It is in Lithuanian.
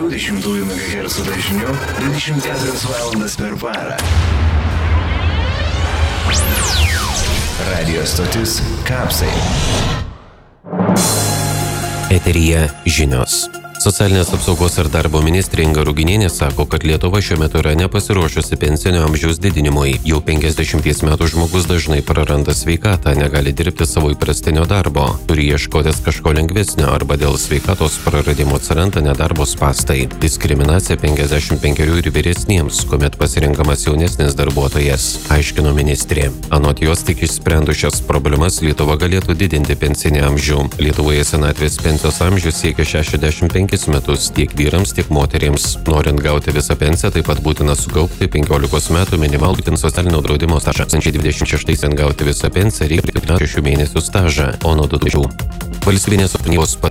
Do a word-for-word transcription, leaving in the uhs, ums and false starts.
dešimtųjų megahercų dažniu dvidešimt keturias valandas per parą. Radio stotis Kapsai. Eteryje žinios. Socialinės apsaugos ir darbo ministrė Inga Ruginienė sako, kad Lietuva šiuo metu yra nepasiruošusi pensinio amžiaus didinimui. Jau penkiasdešimties metų žmogus dažnai praranda sveikatą, negali dirbti savo įprastinio darbo, turi ieškotis kažko lengvesnio arba dėl sveikatos praradimo atsiranda nedarbo spąstai. Diskriminacija penkiasdešimt penkerių ir vyresniems, kuomet pasirenkamas jaunesnis darbuotojas, aiškino ministrė. Anot jos, tik išsprendus šias problemas Lietuva galėtų didinti pensinį amžių. Lietuvoje senatvės pensijos amžius siekia šešiasdešimt penkis metus tiek vyrams, tiek moterims. Norint gauti visą pensiją, taip pat būtina sukaupti penkiolikos metų minimalų socialinio draudimo stažą. du tūkstančiai dvidešimt šeštais gauti visą pensiją reikia šešių mėnesių stažą, o nuo du tūkstančiai valstybinės tarnybos